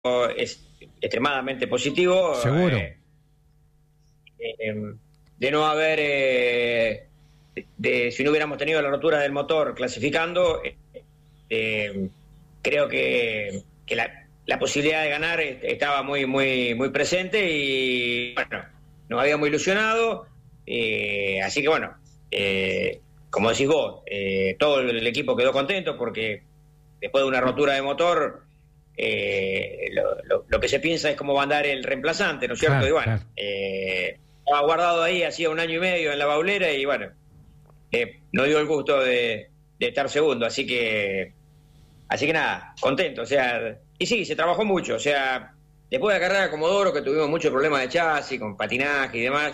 es extremadamente positivo. Seguro. De no haber, si no hubiéramos tenido la rotura del motor clasificando, creo que la posibilidad de ganar estaba muy, muy, muy presente y bueno, nos habíamos ilusionado, así que bueno, como decís vos, todo el equipo quedó contento porque después de una rotura de motor, lo que se piensa es cómo va a andar el reemplazante, ¿no es cierto? Claro, Y bueno, claro. estaba guardado ahí hacía 1 año y medio en la baulera y bueno, no dio el gusto de estar segundo, así que nada, contento, o sea, y sí, se trabajó mucho, o sea, después de la carrera de Comodoro, que tuvimos muchos problemas de chasis, con patinaje y demás,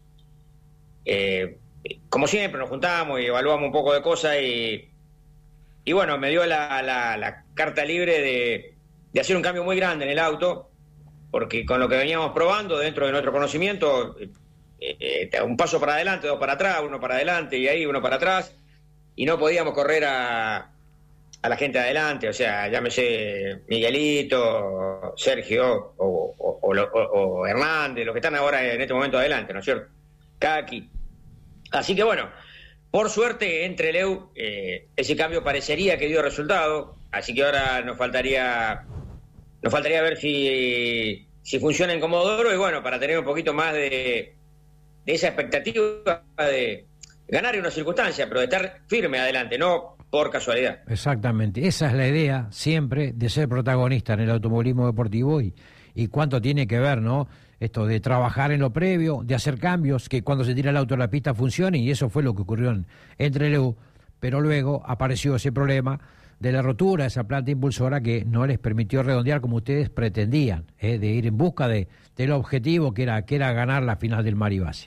como siempre nos juntamos y evaluamos un poco de cosas y bueno, me dio la carta libre de hacer un cambio muy grande en el auto, porque con lo que veníamos probando dentro de nuestro conocimiento, un paso para adelante, 2 para atrás, 1 para adelante y ahí 1 para atrás, y no podíamos correr a la gente adelante, o sea, llámese Miguelito, Sergio o Hernández, los que están ahora en este momento adelante, ¿no es cierto? Kaki. Así que bueno, por suerte entre Leu ese cambio parecería que dio resultado, así que ahora nos faltaría ver si funciona en Comodoro y bueno, para tener un poquito más de esa expectativa de ganar en una circunstancia, pero de estar firme adelante, no por casualidad. Exactamente, esa es la idea siempre de ser protagonista en el automovilismo deportivo y cuánto tiene que ver, ¿no? Esto de trabajar en lo previo, de hacer cambios, que cuando se tira el auto a la pista funcione, y eso fue lo que ocurrió entre Leu, pero luego apareció ese problema de la rotura de esa planta impulsora que no les permitió redondear como ustedes pretendían, de ir en busca del objetivo que era ganar la final del Maribase.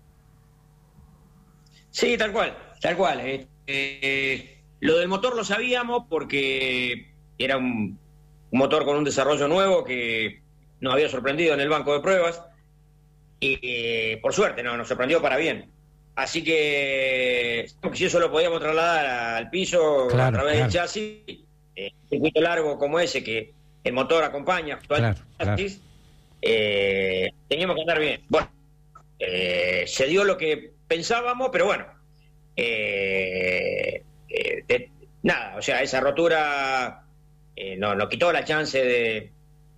Sí, tal cual, tal cual. Lo del motor lo sabíamos porque era un motor con un desarrollo nuevo que nos había sorprendido en el banco de pruebas y por suerte nos sorprendió para bien. Así que si eso lo podíamos trasladar al piso claro, a través claro. del chasis, un circuito largo como ese que el motor acompaña actual chasis, teníamos que andar bien. Bueno, se dio lo que pensábamos, pero bueno, nada, o sea, esa rotura nos quitó la chance de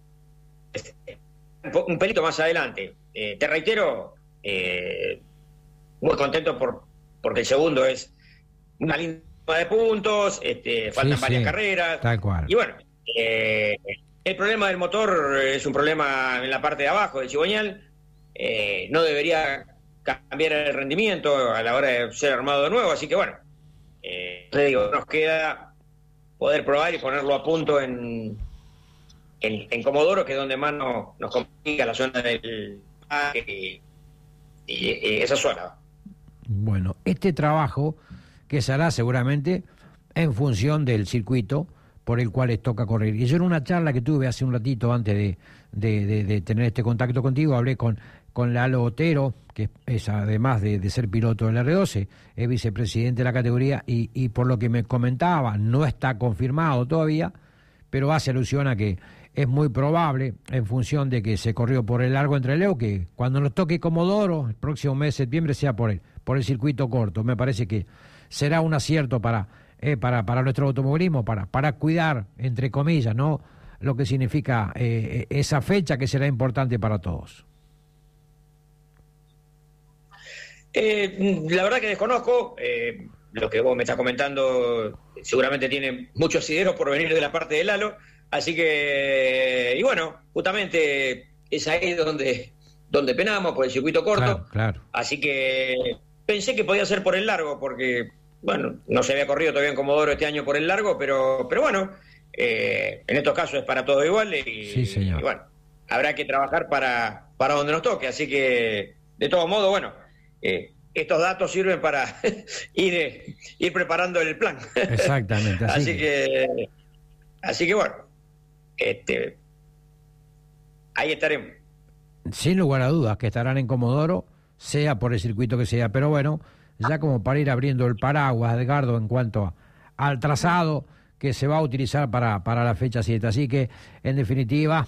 un pelito más adelante. Te reitero, muy contento porque el segundo es una linda de puntos, faltan varias carreras, tal cual. Y bueno, el problema del motor es un problema en la parte de abajo del cigüeñal, no debería cambiar el rendimiento a la hora de ser armado de nuevo, así que bueno, te digo, nos queda poder probar y ponerlo a punto en Comodoro, que es donde más nos complica la zona del y esa zona. Bueno, este trabajo que se hará seguramente en función del circuito por el cual les toca correr. Y yo en una charla que tuve hace un ratito antes de tener este contacto contigo, hablé con Lalo Otero, que es además de ser piloto del R12, es vicepresidente de la categoría y por lo que me comentaba, no está confirmado todavía, pero hace alusión a que es muy probable, en función de que se corrió por el largo entre Leu, que cuando nos toque Comodoro, el próximo mes de septiembre, sea por el circuito corto. Me parece que será un acierto para nuestro automovilismo, para cuidar, entre comillas, ¿no?, lo que significa esa fecha que será importante para todos. La verdad que desconozco, lo que vos me estás comentando seguramente tiene muchos asideros por venir de la parte de Lalo, así que, y bueno, justamente es ahí donde penamos, por el circuito corto, claro. Así que pensé que podía ser por el largo, porque, bueno, no se había corrido todavía en Comodoro este año por el largo, pero bueno, en estos casos es para todos iguales Sí, señor. y bueno, habrá que trabajar para donde nos toque, así que, de todos modos, bueno, estos datos sirven para ir preparando el plan. Exactamente. Así que bueno, ahí estaremos. Sin lugar a dudas que estarán en Comodoro, sea por el circuito que sea, pero bueno, ya como para ir abriendo el paraguas, Edgardo, en cuanto al trazado que se va a utilizar para la fecha 7. Así que, en definitiva,